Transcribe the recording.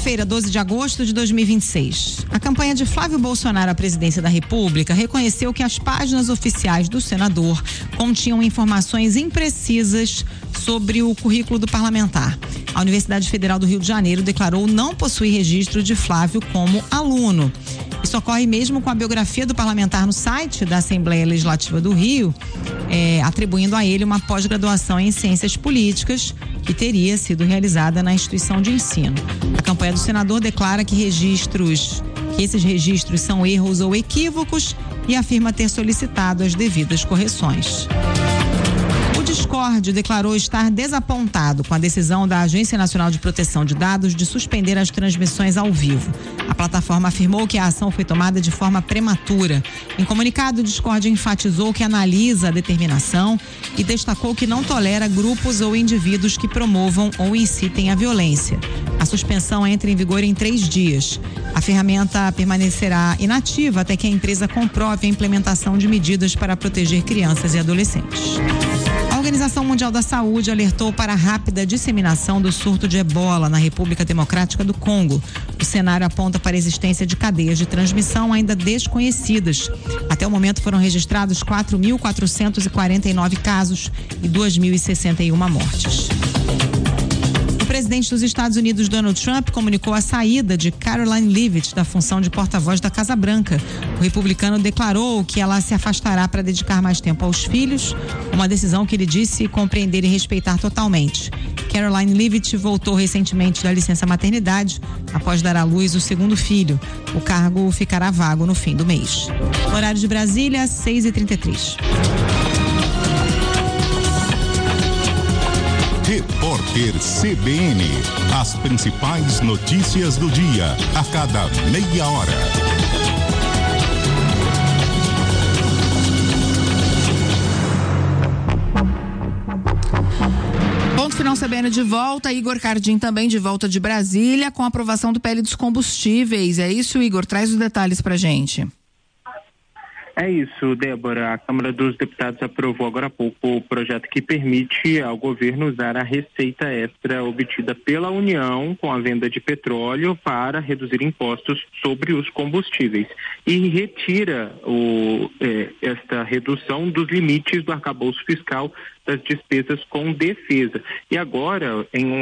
Segunda-feira, 12 de agosto de 2026. A campanha de Flávio Bolsonaro à presidência da República reconheceu que as páginas oficiais do senador continham informações imprecisas sobre o currículo do parlamentar. A Universidade Federal do Rio de Janeiro declarou não possuir registro de Flávio como aluno. Isso ocorre mesmo com a biografia do parlamentar no site da Assembleia Legislativa do Rio, atribuindo a ele uma pós-graduação em Ciências Políticas que teria sido realizada na instituição de ensino. A campanha do senador declara que esses registros são erros ou equívocos e afirma ter solicitado as devidas correções. O Discord declarou estar desapontado com a decisão da Agência Nacional de Proteção de Dados de suspender as transmissões ao vivo. A plataforma afirmou que a ação foi tomada de forma prematura. Em comunicado, o Discord enfatizou que analisa a determinação e destacou que não tolera grupos ou indivíduos que promovam ou incitem a violência. A suspensão entra em vigor em 3 dias. A ferramenta permanecerá inativa até que a empresa comprove a implementação de medidas para proteger crianças e adolescentes. A Organização Mundial da Saúde alertou para a rápida disseminação do surto de ebola na República Democrática do Congo. O cenário aponta para a existência de cadeias de transmissão ainda desconhecidas. Até o momento foram registrados 4.449 casos e 2.061 mortes. O presidente dos Estados Unidos, Donald Trump, comunicou a saída de Karoline Leavitt da função de porta-voz da Casa Branca. O republicano declarou que ela se afastará para dedicar mais tempo aos filhos, uma decisão que ele disse compreender e respeitar totalmente. Karoline Leavitt voltou recentemente da licença maternidade após dar à luz o 2º filho. O cargo ficará vago no fim do mês. Horário de Brasília, 6h33. Repórter CBN. As principais notícias do dia, a cada meia hora. Ponto final CBN de volta. Igor Cardim também de volta de Brasília com a aprovação do PL dos combustíveis. É isso, Igor? Traz os detalhes pra gente. É isso, Débora. A Câmara dos Deputados aprovou agora há pouco o projeto que permite ao governo usar a receita extra obtida pela União com a venda de petróleo para reduzir impostos sobre os combustíveis e retira esta redução dos limites do arcabouço fiscal das despesas com defesa. E agora, em um